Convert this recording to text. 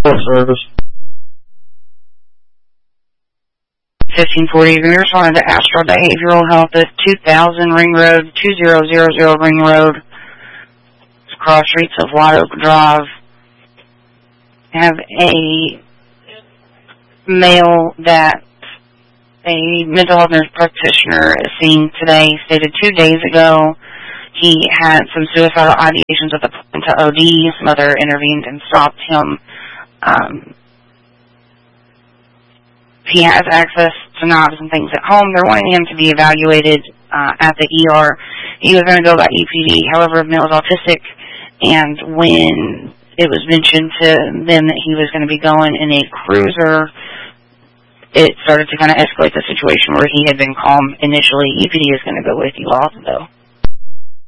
service. 1540, we responded to Astral Behavioral Health at 2000 Ring Road, 2000 Ring Road. It's cross streets of White Oak Drive. Have a male that a mental health nurse practitioner is seeing today, stated 2 days ago. He had some suicidal ideations with a plan to OD. His mother intervened and stopped him. He has access to knives and things at home. They're wanting him to be evaluated at the ER. He was going to go by EPD. However, the male is autistic, and when it was mentioned to them that he was going to be going in a cruiser, it started to kind of escalate the situation where he had been calm initially. EPD is going to go with you also, though.